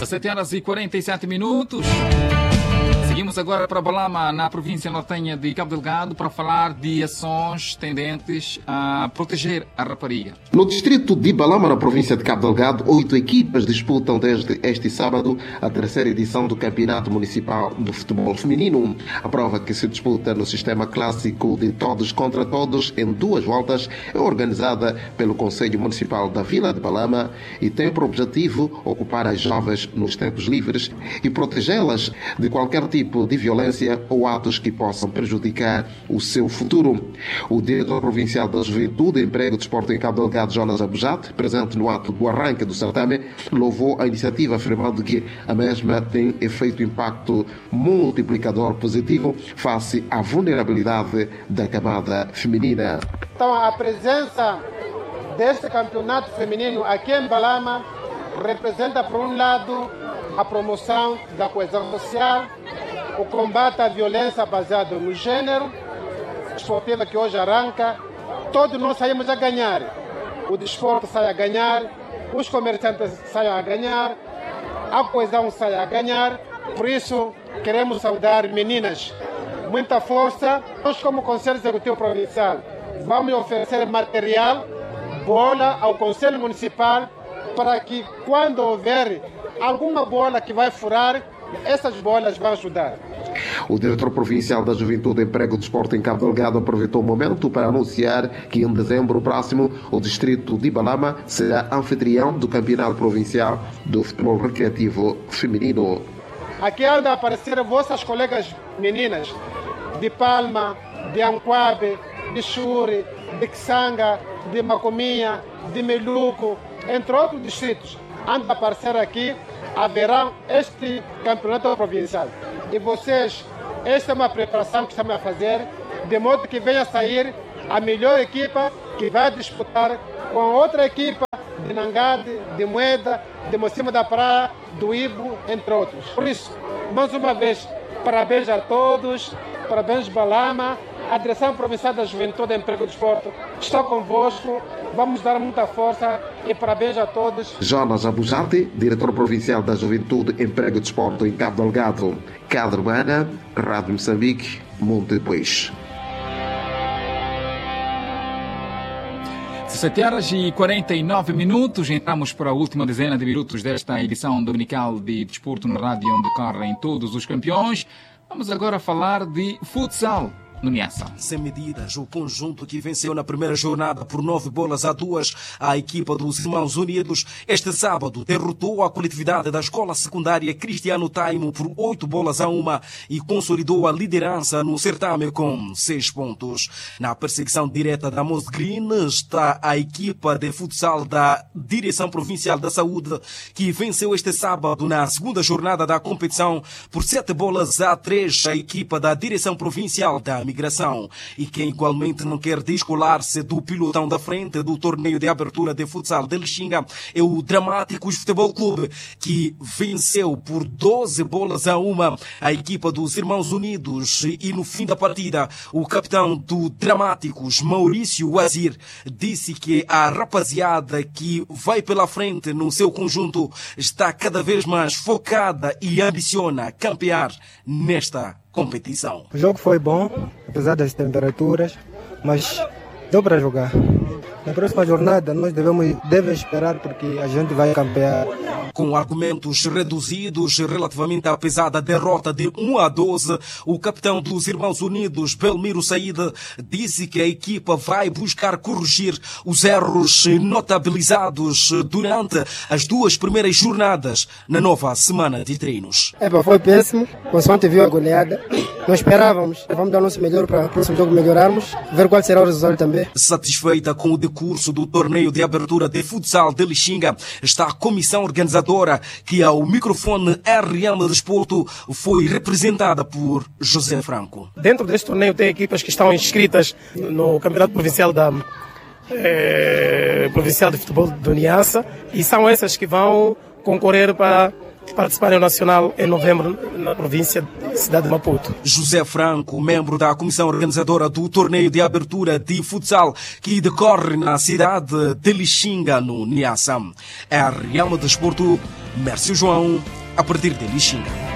17 horas e 47 minutos. Seguimos agora para Balama, na província nortenha de Cabo Delgado, para falar de ações tendentes a proteger a rapariga. No distrito de Balama, na província de Cabo Delgado, 8 equipas disputam desde este sábado a terceira edição do Campeonato Municipal do Futebol Feminino. A prova, que se disputa no sistema clássico de todos contra todos em 2 voltas, é organizada pelo Conselho Municipal da Vila de Balama e tem por objetivo ocupar as jovens nos tempos livres e protegê-las de qualquer tipo de violência ou atos que possam prejudicar o seu futuro. O diretor provincial da Juventude, Emprego e Desporto em Cabo Delgado, Jonas Abujate, presente no ato do arranque do certame, louvou a iniciativa, afirmando que a mesma tem efeito impacto multiplicador positivo face à vulnerabilidade da camada feminina. Então, a presença deste campeonato feminino aqui em Balama representa, por um lado, a promoção da coesão social, o combate à violência baseada no gênero, a esportiva que hoje arranca. Todos nós saímos a ganhar. O desporto sai a ganhar, os comerciantes saem a ganhar, a coesão sai a ganhar. Por isso, queremos saudar meninas. Muita força. Nós, como Conselho Executivo Provincial, vamos oferecer material, bola ao Conselho Municipal, para que, quando houver alguma bola que vai furar, essas bolas vão ajudar. O diretor provincial da Juventude, Emprego e Desporto em Cabo Delgado aproveitou o momento para anunciar que em dezembro próximo o distrito de Balama será anfitrião do Campeonato Provincial do Futebol Recreativo Feminino. Aqui há de aparecer vossas colegas meninas de Palma, de Anquabe, de Xuri, de Xanga, de Macominha, de Meluco, entre outros distritos. Antes de aparecer aqui, haverá este campeonato provincial. E vocês, esta é uma preparação que estamos a fazer, de modo que venha a sair a melhor equipa que vai disputar com outra equipa de Nangade, de Moeda, de Mocima da Praia, do Ibo, entre outros. Por isso, mais uma vez, parabéns a todos, parabéns Balama, a Direção Provincial da Juventude, Emprego e Desporto está convosco, vamos dar muita força e parabéns a todos. Jonas Abujate, diretor provincial da Juventude, Emprego e Desporto em Cabo Delgado. Cadre Urbana, Rádio Moçambique, Monte Depois. 17 horas e 49 minutos, entramos para a última dezena de minutos desta edição dominical de Desporto na Rádio, onde correm todos os campeões. Vamos agora falar de futsal no Niassa. Sem medidas, o conjunto que venceu na primeira jornada por 9-2 a equipa dos Irmãos Unidos, este sábado derrotou a coletividade da escola secundária Cristiano Taimo por 8-1 e consolidou a liderança no certame com 6 pontos. Na perseguição direta da Moss Green está a equipa de futsal da Direção Provincial da Saúde, que venceu este sábado na segunda jornada da competição por 7-3 a equipa da Direção Provincial da Migração, e quem igualmente não quer descolar-se do pilotão da frente do torneio de abertura de futsal de Lixinga é o Dramáticos Futebol Clube, que venceu por 12-1 a equipa dos Irmãos Unidos. E no fim da partida, o capitão do Dramáticos, Maurício Wazir, disse que a rapaziada que vai pela frente no seu conjunto está cada vez mais focada e ambiciona campear nesta competição. O jogo foi bom, apesar das temperaturas, mas deu para jogar. Na próxima jornada nós devemos esperar, porque a gente vai campear. Com argumentos reduzidos relativamente à pesada derrota de 1-12, o capitão dos Irmãos Unidos, Belmiro Saíde, disse que a equipa vai buscar corrigir os erros notabilizados durante as 2 primeiras jornadas na nova semana de treinos. Foi péssimo, consoante viu a goleada. Não esperávamos, vamos dar o nosso melhor para o próximo jogo melhorarmos, ver qual será o resultado também. Satisfeita com o decurso do torneio de abertura de futsal de Lixinga, está a comissão organizadora, que ao microfone RM Desporto foi representada por José Franco. Dentro deste torneio tem equipas que estão inscritas no Campeonato Provincial Provincial de Futebol do Niassa, e são essas que vão concorrer para participar no Nacional em novembro na província de Cidade de Maputo. José Franco, membro da comissão organizadora do torneio de abertura de futsal que decorre na cidade de Lixinga, no Niassa. RM Desporto, Mércio João, a partir de Lixinga.